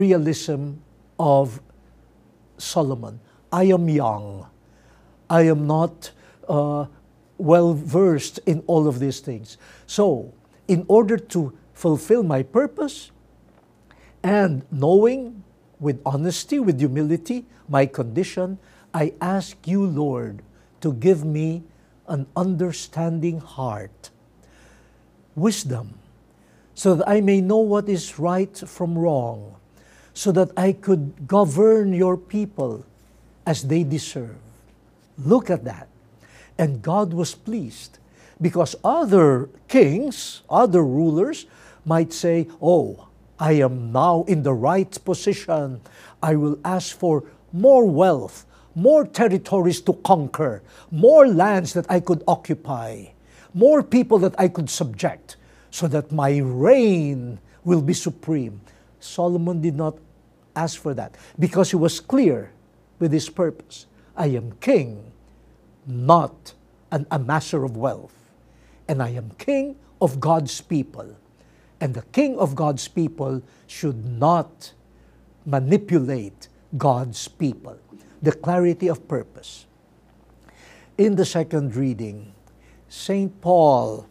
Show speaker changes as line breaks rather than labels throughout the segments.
realism of Solomon. I am young. I am not well versed in all of these things. So, in order to fulfill my purpose and knowing with honesty, with humility, my condition, I ask you, Lord, to give me an understanding heart, wisdom, so that I may know what is right from wrong, so that I could govern your people as they deserve. Look at that. And God was pleased, because other kings, other rulers might say, oh, I am now in the right position. I will ask for more wealth, more territories to conquer, more lands that I could occupy, more people that I could subject, so that my reign will be supreme. Solomon did not ask for that, because he was clear with his purpose. I am king, not an amasser of wealth. And I am king of God's people. And the king of God's people should not manipulate God's people. The clarity of purpose. In the second reading, St. Paul,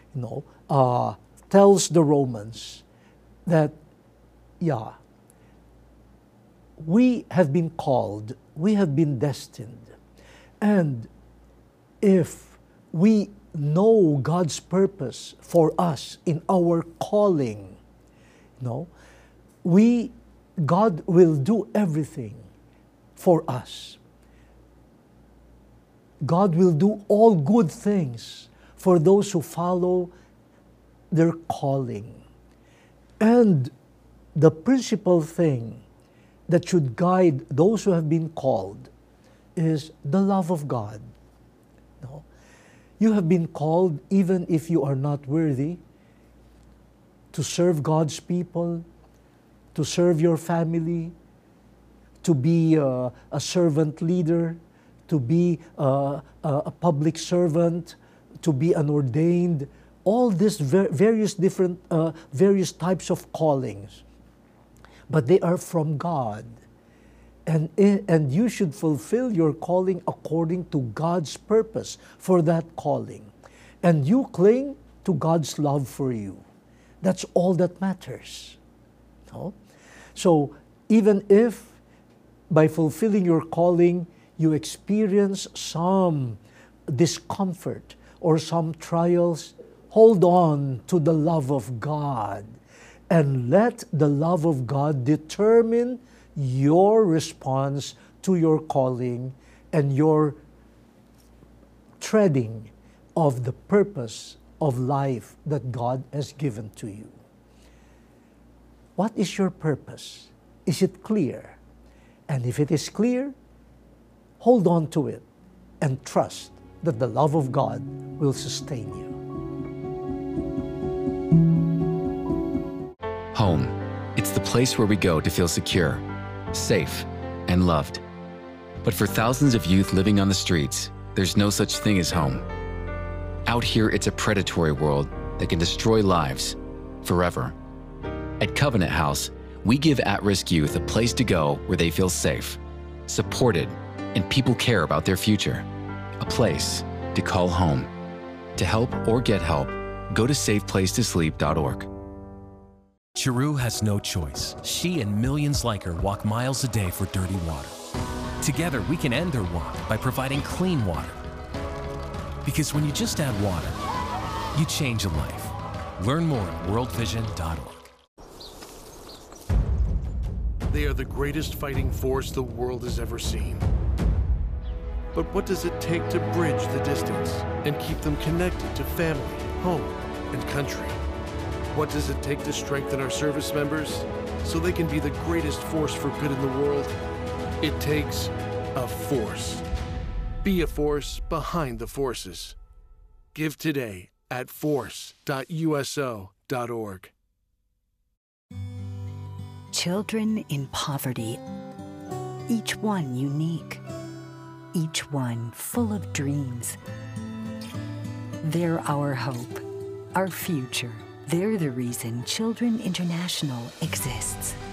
tells the Romans that, we have been called, we have been destined. And if we know God's purpose for us in our calling, God will do everything for us. God will do all good things for those who follow their calling. And the principal thing that should guide those who have been called is the love of God. You have been called even if you are not worthy to serve God's people, to serve your family, to be a servant leader, to be a public servant, to be an ordained, all these various types of callings. But they are from God. And you should fulfill your calling according to God's purpose for that calling. And you cling to God's love for you. That's all that matters. So even if by fulfilling your calling you experience some discomfort or some trials, hold on to the love of God. And let the love of God determine your response to your calling and your treading of the purpose of life that God has given to you. What is your purpose? Is it clear? And if it is clear, hold on to it and trust that the love of God will sustain you.
Home. It's the place where we go to feel secure, safe, and loved. But for thousands of youth living on the streets, there's no such thing as home. Out here, it's a predatory world that can destroy lives forever. At Covenant House, we give at-risk youth a place to go where they feel safe, supported, and people care about their future. A place to call home. To help or get help, go to safeplacetosleep.org.
Chiru has no choice. She and millions like her walk miles a day for dirty water. Together, we can end their walk by providing clean water. Because when you just add water, you change a life. Learn more at worldvision.org.
They are the greatest fighting force the world has ever seen. But what does it take to bridge the distance and keep them connected to family, home, and country? What does it take to strengthen our service members so they can be the greatest force for good in the world? It takes a force. Be a force behind the forces. Give today at force.uso.org.
Children in poverty, each one unique, each one full of dreams. They're our hope, our future. They're the reason Children International exists.